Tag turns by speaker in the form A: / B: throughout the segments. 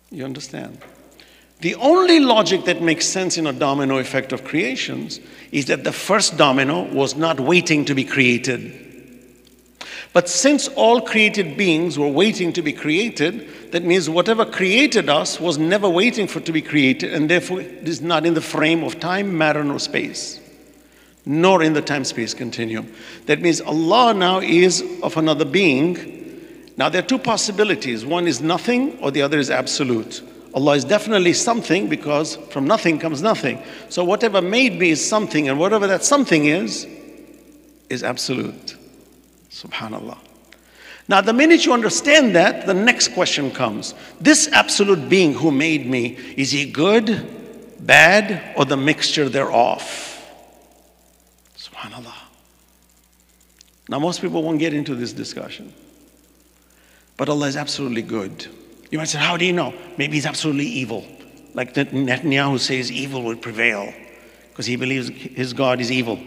A: You understand? The only logic that makes sense in a domino effect of creations is that the first domino was not waiting to be created. But since all created beings were waiting to be created, that means whatever created us was never waiting for it to be created, and therefore it is not in the frame of time, matter, nor space, nor in the time-space continuum. That means Allah now is of another being. Now there are two possibilities. One is nothing, or the other is absolute. Allah is definitely something because from nothing comes nothing. So whatever made me is something, and whatever that something is absolute. Subhanallah. Now the minute you understand that, the next question comes. This absolute being who made me, is he good, bad, or the mixture thereof? Subhanallah. Now most people won't get into this discussion. But Allah is absolutely good. You might say, how do you know? Maybe he's absolutely evil. Like Netanyahu says evil will prevail because he believes his God is evil.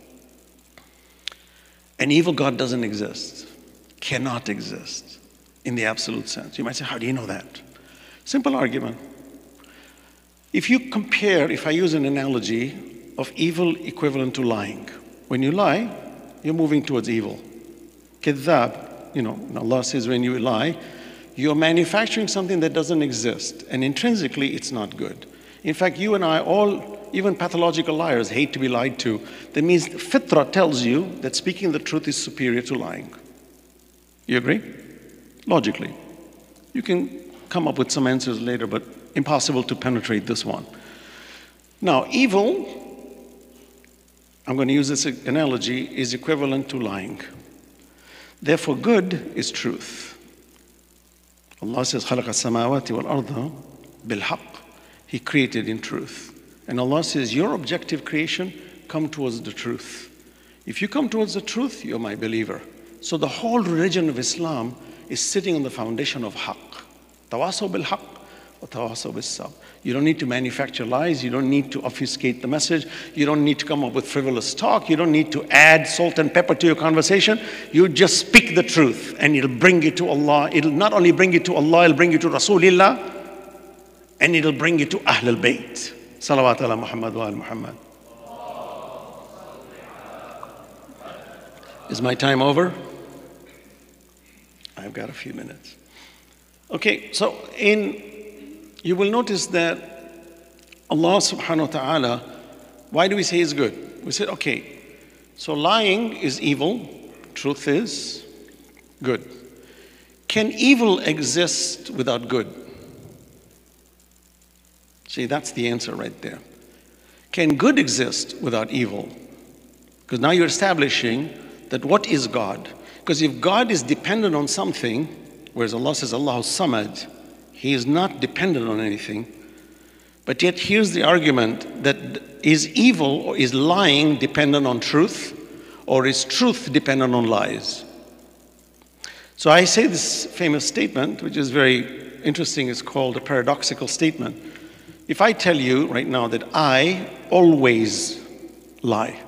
A: An evil God doesn't exist, cannot exist in the absolute sense. You might say, how do you know that? Simple argument. If you compare, if I use an analogy of evil equivalent to lying. When you lie, you're moving towards evil. Kedhab, Allah says when you lie, you're manufacturing something that doesn't exist, and intrinsically it's not good. In fact, you and I all, even pathological liars, hate to be lied to. That means fitra tells you that speaking the truth is superior to lying. You agree? Logically. You can come up with some answers later, but impossible to penetrate this one. Now, evil, I'm going to use this analogy, is equivalent to lying. Therefore, good is truth. Allah says, خَلَقَ السَّمَاوَاتِ وَالْأَرْضَ بِالْحَقِّ. He created in truth. And Allah says, your objective creation, come towards the truth. If you come towards the truth, you're my believer. So the whole religion of Islam is sitting on the foundation of haqq. Tawasaw bil-haqq wa tawasaw bis-sabr. You don't need to manufacture lies. You don't need to obfuscate the message. You don't need to come up with frivolous talk. You don't need to add salt and pepper to your conversation. You just speak the truth and it'll bring you to Allah. It'll not only bring you to Allah, it'll bring you to Rasulullah, and it'll bring you to Ahlul Bayt. Salawat ala Muhammad wa al Muhammad. Is my time over? I've got a few minutes. Okay, so you will notice that Allah subhanahu wa ta'ala, why do we say he's good? We said, okay, so lying is evil, truth is good. Can evil exist without good? See, that's the answer right there. Can good exist without evil? Because now you're establishing that what is God? Because if God is dependent on something, whereas Allah says, Allahu Samad, He is not dependent on anything. But yet here's the argument that is evil or is lying dependent on truth, or is truth dependent on lies? So I say this famous statement, which is very interesting. It's called a paradoxical statement. If I tell you right now that I always lie,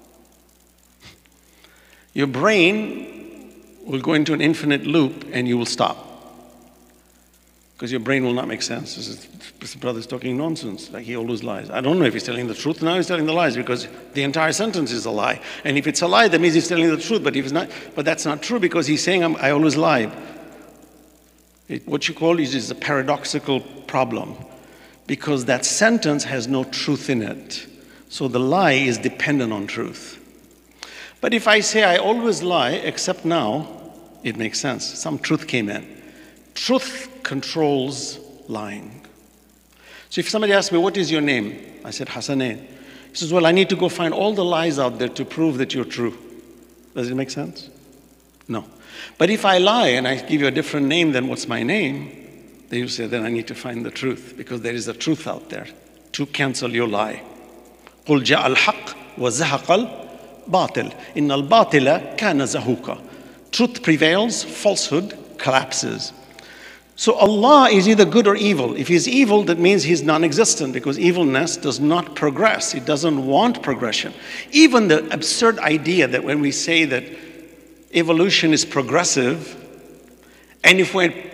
A: your brain will go into an infinite loop and you will stop. Because your brain will not make sense. This brother's talking nonsense, like he always lies. I don't know if he's telling the truth. Now he's telling the lies because the entire sentence is a lie. And if it's a lie, that means he's telling the truth. But if it's not, but that's not true because he's saying I always lie. What you call is a paradoxical problem because that sentence has no truth in it. So the lie is dependent on truth. But if I say I always lie, except now, it makes sense. Some truth came in. Truth controls lying. So if somebody asks me, what is your name? I said, Hassanein. He says, well, I need to go find all the lies out there to prove that you're true. Does it make sense? No. But if I lie and I give you a different name than what's my name, then you say, then I need to find the truth because there is a truth out there to cancel your lie. قُلْ جَاءَ الْحَقِّ وَزَهَقَ الْبَاطِلِ إِنَّ الْبَاطِلَ كَانَ زَهُوقًا. Truth prevails, falsehood collapses. So Allah is either good or evil. If He's evil, that means He's non-existent because evilness does not progress. It doesn't want progression. Even the absurd idea that when we say that evolution is progressive, and if we're